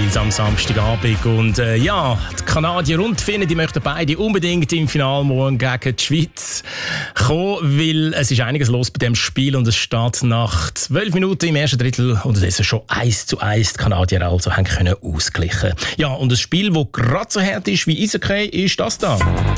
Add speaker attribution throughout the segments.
Speaker 1: Spiels am Samstagabend. Und die Kanadier und die Finnen, die möchten beide unbedingt im Finale morgen gegen die Schweiz kommen, weil es ist einiges los bei dem Spiel und es steht nach 12 Minuten im ersten Drittel unterdessen schon 1:1 die Kanadier also haben können ausgleichen. Ja, und ein Spiel, das gerade so hart ist wie Eishockey, ist das da.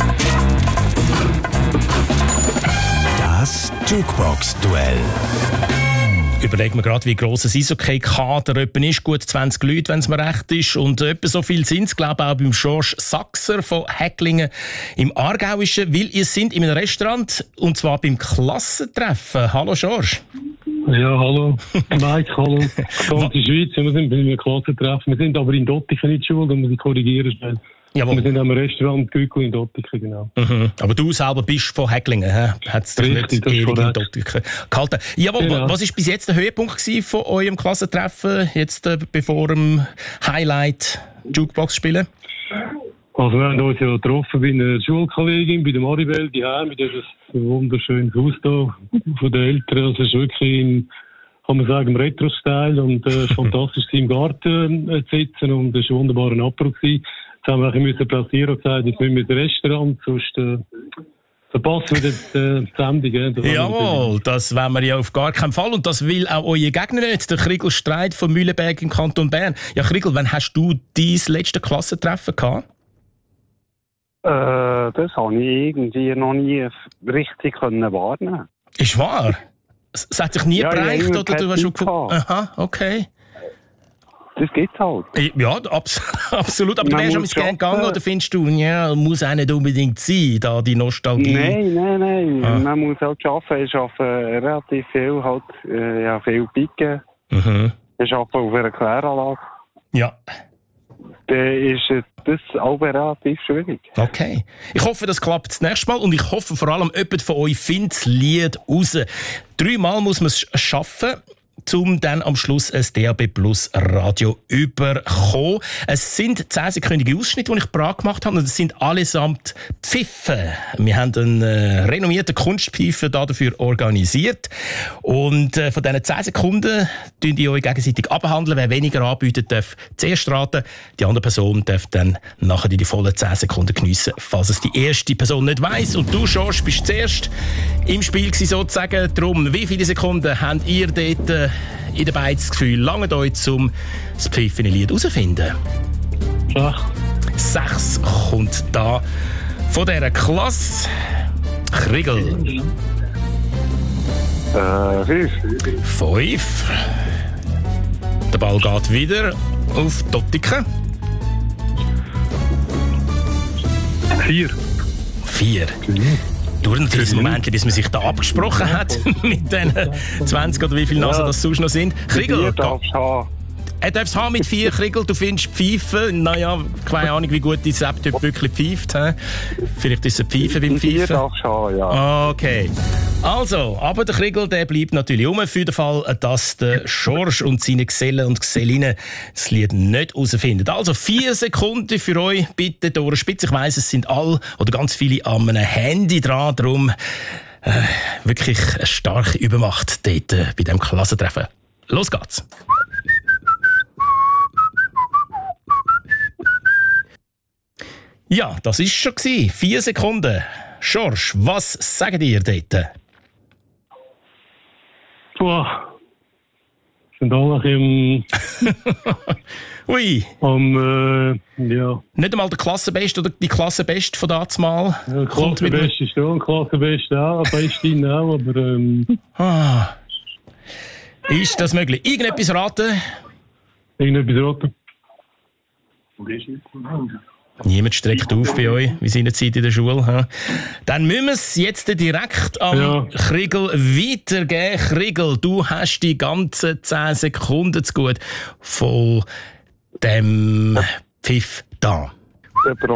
Speaker 2: Das Jukebox-Duell.
Speaker 1: Überlegen wir gerade, wie gross ein Eishockey-Kader ist. Gut 20 Leute, wenn es mir recht ist. Und etwa so viel sind es, glaube ich, auch beim George Sachser von Häcklingen im Aargauischen. Weil ihr sind in einem Restaurant, und zwar beim Klassentreffen. Hallo George.
Speaker 3: Ja, hallo. Mike, hallo. Ich komme aus der Schweiz, wir sind bei einem Klassentreffen. Wir sind aber in Dottichen nicht schuld, da muss ich korrigieren.
Speaker 1: Jawohl.
Speaker 3: Wir sind am Restaurant Gückel in Dottichen, genau.
Speaker 1: Mhm. Aber du selber bist von Häcklingen, hä? Hat's dich
Speaker 3: Richtig,
Speaker 1: nicht ewig in Dottichen gehalten? Jawohl,
Speaker 3: genau.
Speaker 1: Was war bis jetzt der Höhepunkt von eurem Klassentreffen, jetzt bevor dem Highlight Jukebox spielen?
Speaker 3: Also wir haben uns ja getroffen bei einer Schulkollegin, bei der Maribel, die haben das wunderschönes Haus da von den Eltern. Also es ist wirklich kann man sagen, im Retro-Style und fantastisch im Garten zu sitzen und es war ein wunderbarer Apero gewesen. Jetzt haben wir ein bisschen platzieren und gesagt, jetzt müssen wir ins Restaurant, sonst verpassen wir die Sendung.
Speaker 1: Jawohl, das wollen wir ja auf gar keinen Fall. Und das will auch euer Gegner nicht, der Kriegl Streit von Mühlenberg im Kanton Bern. Ja, Kriegl, wann hast du dein letzte Klassentreffen gehabt?
Speaker 4: Das habe ich irgendwie noch nie richtig wahrnehmen.
Speaker 1: Ist wahr? Es hat sich nie gereicht, oder du hast schon gefunden? Aha, okay.
Speaker 4: Das gibt's halt.
Speaker 1: Ja, absolut. Aber du wärst schon gerne gegangen, oder findest du, ja, muss auch nicht unbedingt sein, da die Nostalgie?
Speaker 4: Nein. Man muss halt arbeiten. Ich arbeite relativ viel, viel Picken.
Speaker 1: Mhm.
Speaker 4: Ich arbeite auf einer Kläranlage.
Speaker 1: Ja.
Speaker 4: Dann ist das auch relativ schwierig.
Speaker 1: Okay. Ich hoffe, das klappt das nächste Mal und ich hoffe vor allem, jemand von euch findet das Lied raus. 3-mal muss man es schaffen, um dann am Schluss ein DAB Plus Radio überkommen. Es sind 10-sekündige Ausschnitte, die ich parat gemacht habe, und es sind allesamt Pfiffen. Wir haben einen renommierten Kunstpfeifer dafür organisiert. Und von diesen 10 Sekunden tun die euch gegenseitig abhandeln. Wer weniger anbietet, darf zuerst raten. Die andere Person darf dann nachher die vollen 10 Sekunden geniessen, falls es die erste Person nicht weiss. Und du, George, bist zuerst im Spiel gewesen, sozusagen. Darum, wie viele Sekunden habt ihr dort in der Beiz das Gefühl, lange euch, um das pfiffene Lied herauszufinden? 6 kommt da von dieser Klasse. Kriegl. 5. Der Ball geht wieder auf Dottiken. 4. Durch natürlich das Moment, bis man sich da abgesprochen hat mit den 20 oder wie viele Nasen das sonst noch sind. Kriegl, er darf es haben mit 4, Kriegl. Du findest Pfeifen. Naja, keine Ahnung, wie gut dein Laptop wirklich pfeift. He? Vielleicht ist es eine Pfeife beim Pfeifen.
Speaker 4: 4 darfst du haben, ja.
Speaker 1: Okay. Also, aber der Kriegl, der bleibt natürlich für den Fall, dass der George und seine Gesellen und Gesellinnen das Lied nicht herausfinden. Also 4 Sekunden für euch, bitte durch Spitze. Ich weiss, es sind alle oder ganz viele an einem Handy dran. Darum wirklich eine starke Übermacht dort bei diesem Klassentreffen. Los geht's. Ja, das war schon 4 Sekunden. George, was sagt ihr dort?
Speaker 3: Sind alle im...
Speaker 1: Ui.
Speaker 3: Ja.
Speaker 1: Nicht einmal der Klassenbeste oder die Klassenbeste von dazumal?
Speaker 3: Ja, Klassenbeste ist schon, Klassenbeste auch, Bestin auch, aber...
Speaker 1: Ist das möglich? Irgendetwas raten? Niemand streckt auf bei euch, wie seinerzeit in der Schule. He? Dann müssen wir es jetzt direkt am Kriegl weitergeben. Kriegl, du hast die ganzen 10 Sekunden zu gut von dem Pfiff da.